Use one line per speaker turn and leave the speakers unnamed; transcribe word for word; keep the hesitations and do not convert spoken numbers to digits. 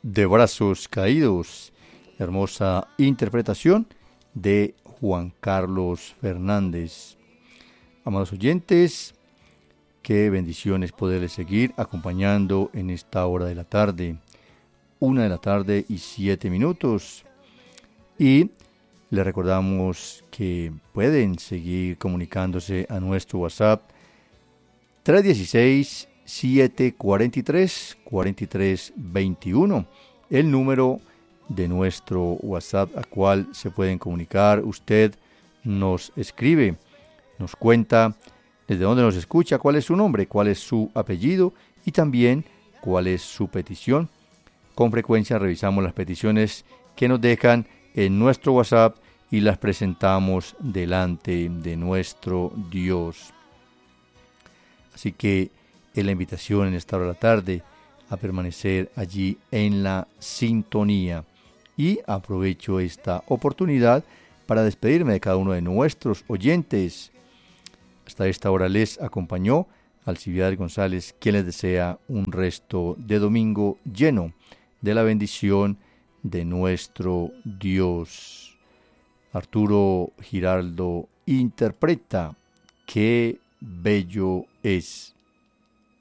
De brazos caídos, hermosa interpretación de Juan Carlos Fernández. Amados oyentes, qué bendiciones poderles seguir acompañando en esta hora de la tarde, una de la tarde y siete minutos. Y les recordamos que pueden seguir comunicándose a nuestro WhatsApp tres uno seis, siete cuatro tres, cuatro tres dos uno, el número de nuestro WhatsApp al cual se pueden comunicar. Usted nos escribe, nos cuenta desde dónde nos escucha, cuál es su nombre, cuál es su apellido y también cuál es su petición. Con frecuencia revisamos las peticiones que nos dejan en nuestro WhatsApp y las presentamos delante de nuestro Dios. Así que es la invitación en esta hora de la tarde a permanecer allí en la sintonía. Y aprovecho esta oportunidad para despedirme de cada uno de nuestros oyentes. Hasta esta hora les acompañó Alcibiades González, quien les desea un resto de domingo lleno de la bendición de nuestro Dios. Arturo Giraldo interpreta Qué bello es.